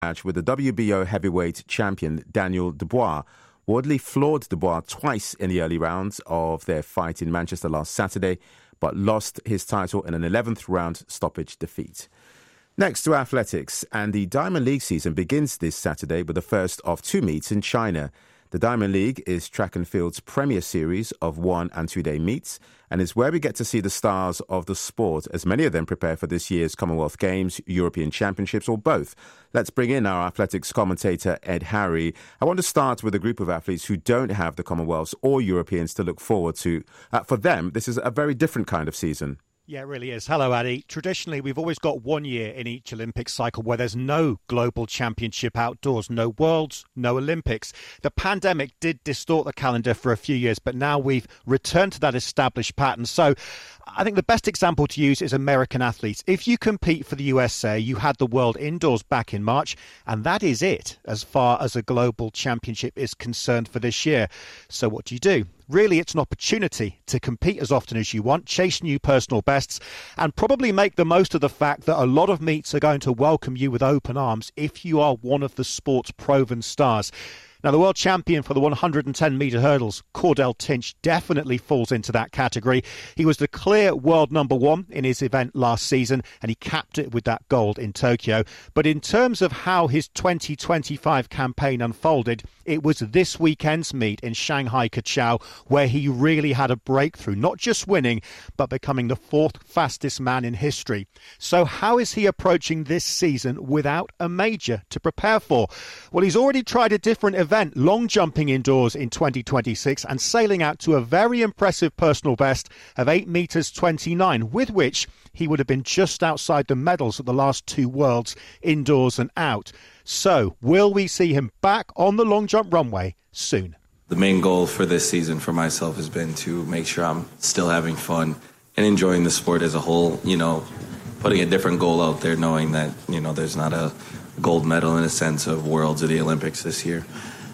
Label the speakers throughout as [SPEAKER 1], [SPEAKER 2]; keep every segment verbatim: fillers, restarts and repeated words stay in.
[SPEAKER 1] match with the W B O heavyweight champion Daniel Dubois. Wardley floored Dubois twice in the early rounds of their fight in Manchester last Saturday, but lost his title in an eleventh round stoppage defeat. Next to athletics, and the Diamond League season begins this Saturday with the first of two meets in China. The Diamond League is track and field's premier series of one and two-day meets and is where we get to see the stars of the sport, as many of them prepare for this year's Commonwealth Games, European Championships, or both. Let's bring in our athletics commentator, Ed Harry. I want to start with a group of athletes who don't have the Commonwealths or Europeans to look forward to. Uh, for them, this is a very different kind of season.
[SPEAKER 2] Yeah, it really is. Hello, Addy. Traditionally, we've always got one year in each Olympic cycle where there's no global championship outdoors, no Worlds, no Olympics. The pandemic did distort the calendar for a few years, but now we've returned to that established pattern. So I think the best example to use is American athletes. If you compete for the U S A, you had the World Indoors back in March, and that is it as far as a global championship is concerned for this year. So what do you do? Really, it's an opportunity to compete as often as you want, chase new personal bests, and probably make the most of the fact that a lot of meets are going to welcome you with open arms if you are one of the sport's proven stars. Now, the world champion for the one hundred ten metre hurdles, Cordell Tinch, definitely falls into that category. He was the clear world number one in his event last season, and he capped it with that gold in Tokyo. But in terms of how his twenty twenty-five campaign unfolded, it was this weekend's meet in Shanghai Kachao where he really had a breakthrough, not just winning, but becoming the fourth fastest man in history. So how is he approaching this season without a major to prepare for? Well, he's already tried a different event. Event, long jumping indoors in twenty twenty-six and sailing out to a very impressive personal best of eight metres twenty-nine, with which he would have been just outside the medals at the last two Worlds, indoors and out. So, will we see him back on the long jump runway soon?
[SPEAKER 3] The main goal for this season for myself has been to make sure I'm still having fun and enjoying the sport as a whole, you know, putting a different goal out there, knowing that, you know, there's not a gold medal in a sense of Worlds or the Olympics this year.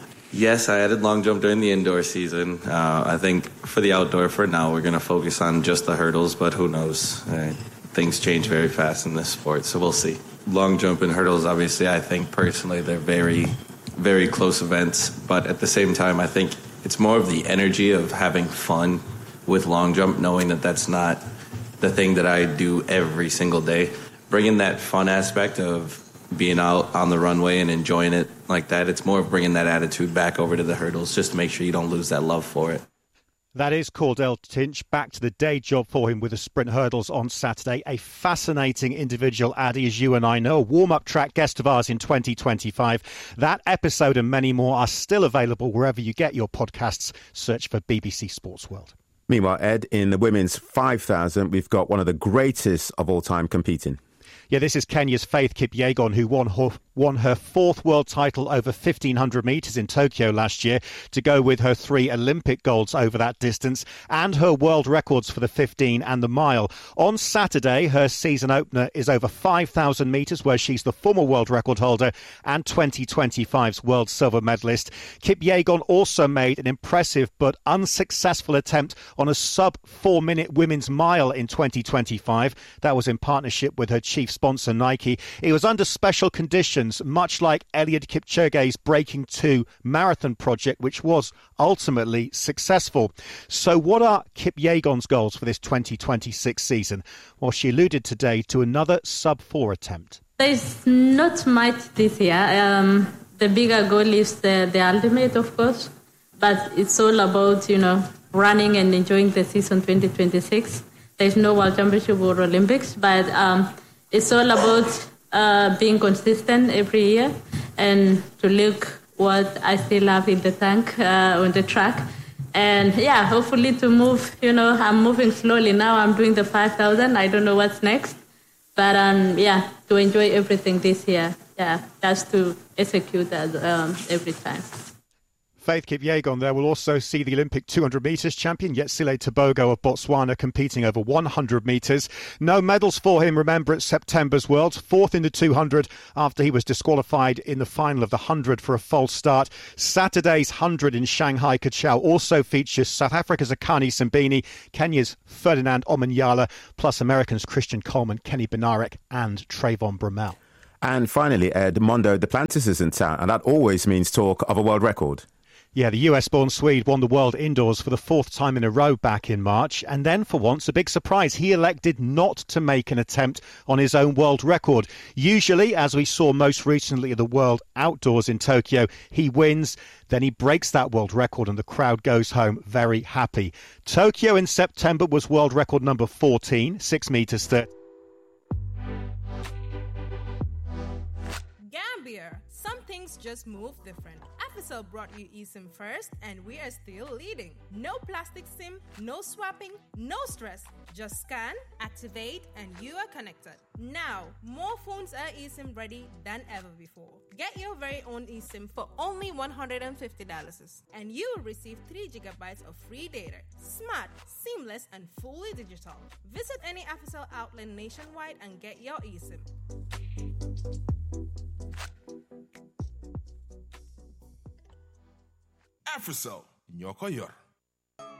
[SPEAKER 3] Yes, I added long jump during the indoor season. Uh, I think for the outdoor, for now, we're going to focus on just the hurdles, but who knows? Uh, things change very fast in this sport, so we'll see. Long jump and hurdles, obviously, I think personally they're very, very close events, but at the same time, I think it's more of the energy of having fun with long jump, knowing that that's not the thing that I do every single day. Bringing that fun aspect of being out on the runway and enjoying it like that, it's more of bringing that attitude back over to the hurdles just to make sure you don't lose that love for it.
[SPEAKER 2] That is Cordell Tinch, back to the day job for him with the sprint hurdles on Saturday. A fascinating individual, Addy, as you and I know, a warm-up track guest of ours in twenty twenty-five. That episode and many more are still available wherever you get your podcasts. Search for B B C Sports World.
[SPEAKER 1] Meanwhile, Ed, in the women's five thousand, we've got one of the greatest of all time competing.
[SPEAKER 2] Yeah, this is Kenya's Faith Kipyegon, who won her, won her fourth world title over fifteen hundred metres in Tokyo last year, to go with her three Olympic golds over that distance and her world records for the fifteen and the mile. On Saturday, her season opener is over five thousand metres, where she's the former world record holder and twenty twenty-five's world silver medalist. Kipyegon also made an impressive but unsuccessful attempt on a sub-four-minute women's mile in twenty twenty-five. That was in partnership with her chief sponsor Nike. It was under special conditions, much like Eliud Kipchoge's Breaking two marathon project, which was ultimately successful. So what are Kipyegon's goals for this twenty twenty-six season? Well, she alluded today to another sub four attempt.
[SPEAKER 4] There's not much this year. Um, the bigger goal is the, the ultimate, of course, but it's all about, you know, running and enjoying the season twenty twenty-six. There's no World Championship or Olympics, but um, it's all about uh, being consistent every year and to look what I still have in the tank uh, on the track. And yeah, hopefully to move, you know, I'm moving slowly now. I'm doing the five thousand. I don't know what's next. But um, yeah, to enjoy everything this year. Yeah, that's to execute that um, every time.
[SPEAKER 2] Faith Kipyegon there will also see the Olympic two hundred metres champion Yetsile Tebogo of Botswana competing over one hundred metres. No medals for him, remember, at September's Worlds. Fourth in the two hundred after he was disqualified in the final of the one hundred for a false start. Saturday's one hundred in Shanghai Kachao also features South Africa's Akani Simbine, Kenya's Ferdinand Omanyala, plus Americans Christian Coleman, Kenny Benarek and Trayvon Bromell.
[SPEAKER 1] And finally, Edmundo Duplantis is in town, and that always means talk of a world record.
[SPEAKER 2] Yeah, the U S-born Swede won the world indoors for the fourth time in a row back in March. And then, for once, a big surprise. He elected not to make an attempt on his own world record. Usually, as we saw most recently at the World Outdoors in Tokyo, he wins, then he breaks that world record and the crowd goes home very happy. Tokyo in September was world record number fourteen, six metres thirty.
[SPEAKER 5] Gambia. Some things just move different. Africell brought you eSIM first, and we are still leading. No plastic SIM, no swapping, no stress. Just scan, activate, and you are connected. Now, more phones are eSIM ready than ever before. Get your very own eSIM for only one hundred fifty dollars, and you will receive three gigabytes of free data. Smart, seamless, and fully digital. Visit any Africell outlet nationwide and get your eSIM.
[SPEAKER 6] Africell, Nyoko Yor.